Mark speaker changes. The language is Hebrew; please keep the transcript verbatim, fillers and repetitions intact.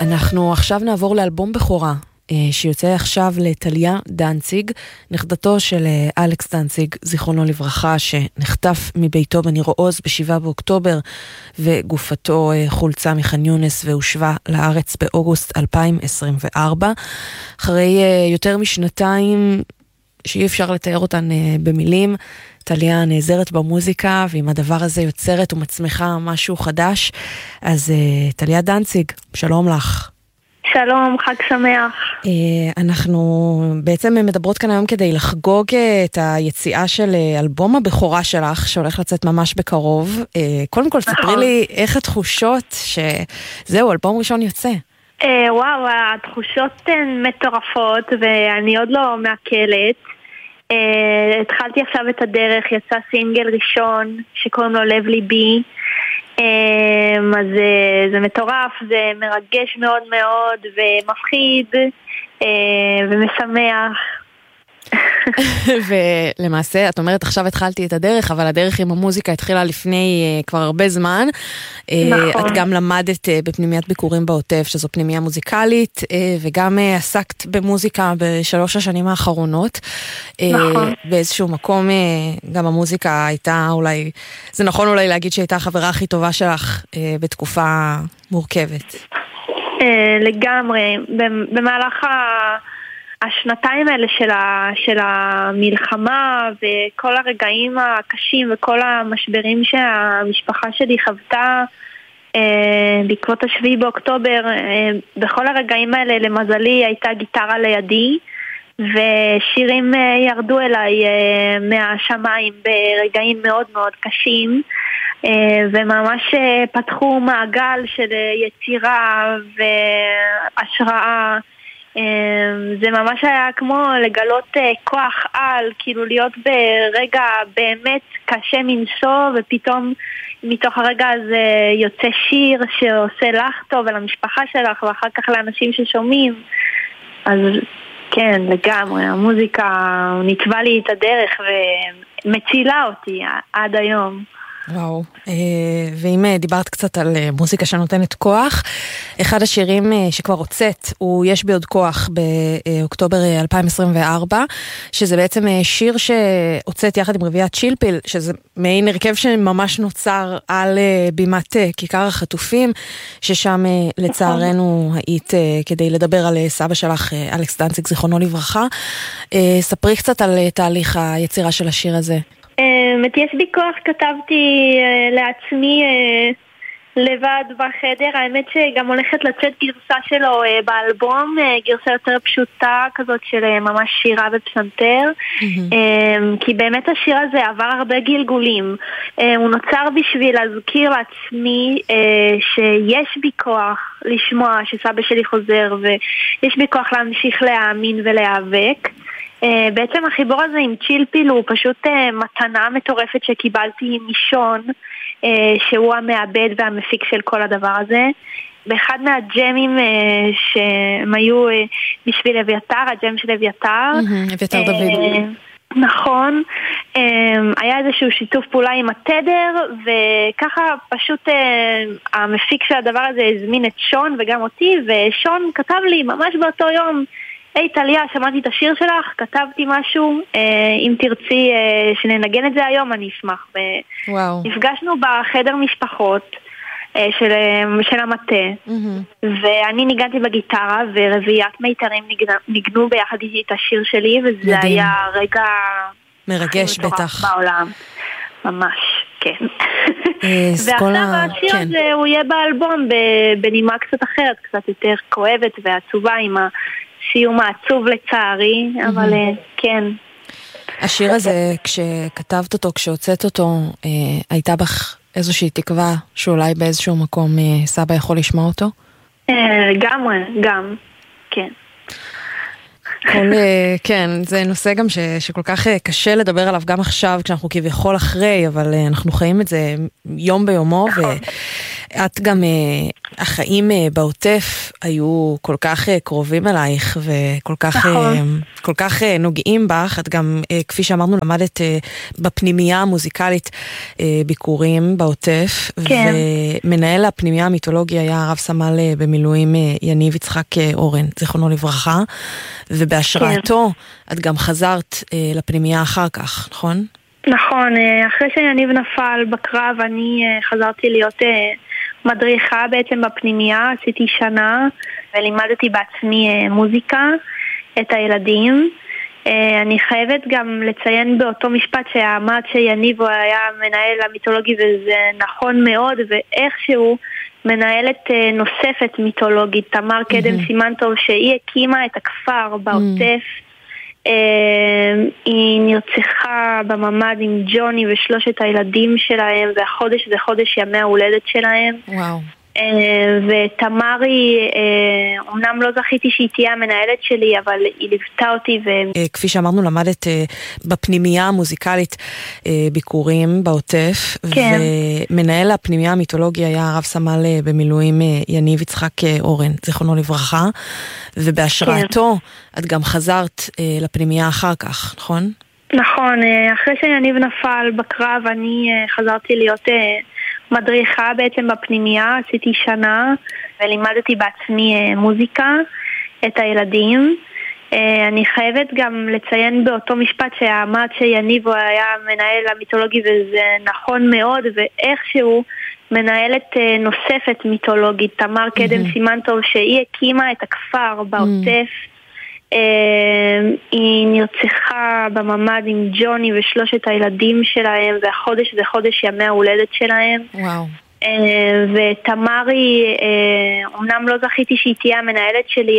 Speaker 1: אנחנו עכשיו נעבור לאלבום בכורה, שיוצא עכשיו לטליה דנציג, נכדתו של אלכס דנציג, זיכרונו לברכה, שנחטף מביתו בניר עוז בשבעה באוקטובר, וגופתו חולצה מח'אן יונס והושבה לארץ באוגוסט אלפיים עשרים וארבע. אחרי יותר משנתיים שאי אפשר לתאר אותן במילים, טליה נעזרת במוזיקה, ועם הדבר הזה יוצרת ומצמיחה משהו חדש. אז טליה דנציג, שלום לך.
Speaker 2: שלום, חג שמח.
Speaker 1: אנחנו בעצם מדברות כאן היום כדי לחגוג את היציאה של אלבום הבכורה שלך, שהולך לצאת ממש בקרוב. קודם כל, ספרי לי איך התחושות שזהו, אלבום ראשון יוצא.
Speaker 2: וואו, התחושות הן מטורפות, ואני עוד לא מעכלת. התחלתי עכשיו את הדרך, יצא סינגל ראשון שקוראים לו לב ליבי. אז זה, זה מטורף, זה מרגש מאוד מאוד ומפחיד ומשמח.
Speaker 1: ולמעשה, את אומרת, עכשיו התחלתי את הדרך, אבל הדרך עם המוזיקה התחילה לפני כבר הרבה זמן. נכון. את גם למדת בפנימיית ביקורים בעוטף, שזו פנימיה מוזיקלית, וגם עסקת במוזיקה בשלוש השנים האחרונות. נכון. באיזשהו מקום, גם המוזיקה הייתה אולי, זה נכון אולי להגיד שהייתה החברה הכי טובה שלך בתקופה מורכבת.
Speaker 2: לגמרי. במהלך ה... השנתיים האלה של, ה, של המלחמה וכל הרגעים הקשים וכל המשברים שהמשפחה שלי חוותה אה, בעקבות השביעי באוקטובר, אה, בכל הרגעים האלה למזלי הייתה גיטרה לידי, ושירים אה, ירדו אליי אה, מהשמיים ברגעים מאוד מאוד קשים, אה, וממש אה, פתחו מעגל של אה, יצירה והשראה. זה ממש היה כמו לגלות כוח על, כאילו להיות ברגע באמת קשה מנשוא, ופתאום מתוך הרגע הזה יוצא שיר שעושה לך טוב ולמשפחה שלך ואחר כך לאנשים ששומעים. אז כן, לגמרי, המוזיקה נצבע לי את הדרך ומצילה אותי עד היום.
Speaker 1: וואו, ואם דיברת קצת על מוזיקה שנותנת כוח, אחד השירים שכבר הוצאת הוא יש בי עוד כוח באוקטובר אלפיים עשרים וארבע, שזה בעצם שיר שהוצאת יחד עם רביעיית צ'ילפיל, שזה מעין הרכב שממש נוצר על בימת כיכר החטופים, ששם לצערנו היית כדי לדבר על סבא שלך, אלכס דנציג, זיכרונו לברכה. ספרי קצת על תהליך היצירה של השיר הזה.
Speaker 2: את יש בי כוח כתבתי לעצמי לבד בחדר. האמת שגם הולכת לצאת גרסה שלו באלבום, גרסה יותר פשוטה כזאת של ממש שירה ופסנתר, כי באמת השיר הזה עבר הרבה גלגולים. הוא נוצר בשביל להזכיר לעצמי שיש בי כוח לשמוע שסבא שלי חוזר, ויש בי כוח להמשיך להאמין ולהיאבק. בעצם החיבור הזה עם צ'ילפיל הוא פשוט מתנה מטורפת שקיבלתי משון, שהוא המעבד והמפיק של כל הדבר הזה. באחד מהג'מים שהם היו בשביל אביתר, הג'ם של אביתר.
Speaker 1: אביתר דוד.
Speaker 2: נכון, היה איזשהו שיתוף פעולה עם התדר, וככה פשוט המפיק של הדבר הזה הזמין את שון וגם אותי, ושון כתב לי ממש באותו יום, היי טליה, שמעתי את השיר שלך, כתבתי משהו, אם תרצי שננגן את זה היום, אני אשמח.
Speaker 1: וואו.
Speaker 2: נפגשנו בחדר משפחות של, של המטה, mm-hmm. ואני ניגנתי בגיטרה, ורביעיית מיתרים ניגנו ביחד איתי את השיר שלי, וזה מדהים. היה רגע
Speaker 1: מרגש בטח.
Speaker 2: בעולם. ממש, כן. ועכשיו השיר כן. הזה הוא יהיה באלבום בנימה קצת אחרת, קצת יותר כואבת ועצובה עם ה... סיום העצוב לצערי, אבל כן.
Speaker 1: השיר הזה, כשכתבת אותו, כשהוצאת אותו, הייתה בך איזושהי תקווה שאולי באיזשהו מקום סבא יכול לשמוע אותו?
Speaker 2: גם, גם, כן.
Speaker 1: כל, כן, זה נושא גם ש, שכל כך קשה לדבר עליו גם עכשיו, כשאנחנו כביכול אחרי, אבל אנחנו חיים את זה יום ביומו, ואת גם, החיים בעוטף היו כל כך קרובים אלייך, וכל כך, כל כך נוגעים בך. את גם, כפי שאמרנו, למדת בפנימייה המוזיקלית ביקורים בעוטף,
Speaker 2: כן.
Speaker 1: ומנהל הפנימייה המיתולוגי היה הרב סמל במילואים יניב יצחק אורן, זיכרונו לברכה, ובהשראתו את גם חזרת אה, לפנימייה אחר כך, נכון?
Speaker 2: נכון, אה, אחרי שיניב נפל בקרב אני אה, חזרתי להיות אה, מדריכה בעצם בפנימייה, עשיתי שנה ולימדתי בעצמי אה, מוזיקה, את הילדים. אה, אני חייבת גם לציין באותו משפט שהעמד שיניב הוא היה מנהל המיתולוגי, וזה נכון מאוד, ואיכשהו מנהלת אה, נוספת מיתולוגית, תמר קדם mm-hmm. סימנטוב, שהיא הקימה את הכפר בעוטף. Mm-hmm. אה, היא נרצחה בממד עם ג'וני ושלושת הילדים שלהם, והחודש זה חודש ימי ההולדת שלהם.
Speaker 1: וואו.
Speaker 2: ותמרי, אמנם לא זכיתי שהיא תהיה המנהלת שלי, אבל היא ליוותה אותי.
Speaker 1: כפי שאמרנו, למדת בפנימייה המוזיקלית ביקורים בעוטף, ומנהל הפנימייה המיתולוגי היה הרב סמל במילואים יניב יצחק אורן, זיכרונו לברכה, ובהשראתו את גם חזרת לפנימייה אחר כך, נכון?
Speaker 2: נכון, אחרי שיניב נפל בקרב אני חזרתי להיות מדריכה בעצם בפנימייה, עשיתי שנה ולימדתי בעצמי מוזיקה, את הילדים. אני חייבת גם לציין באותו משפט שהעמד שיניב הוא היה מנהל המיתולוגי, וזה נכון מאוד, ואיכשהו מנהלת נוספת מיתולוגית, תמר קדם סימנטוב, שהיא הקימה את הכפר בעוטף. היא נרצחה בממד עם ג'וני ושלושת הילדים שלהם, והחודש זה חודש ימי ההולדת שלהם.
Speaker 1: וואו.
Speaker 2: ותמרי, אמנם לא זכיתי שהיא תהיה המנהלת שלי,